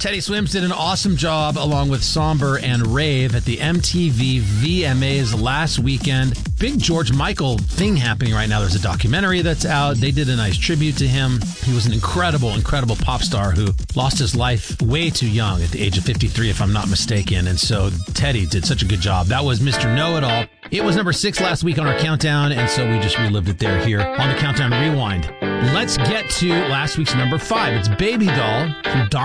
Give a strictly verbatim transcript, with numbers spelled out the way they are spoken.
Teddy Swims did an awesome job along with Somber and Rave at the M T V V M As last weekend. Big George Michael thing happening right now. There's a documentary that's out. They did a nice tribute to him. He was an incredible, incredible pop star who lost his life way too young at the age of fifty-three, if I'm not mistaken. And so Teddy did such a good job. That was Mister Know-It-All. It was number six last week on our countdown, and so we just relived it there here on the Countdown Rewind. Let's get to last week's number five. It's Baby Doll from Don.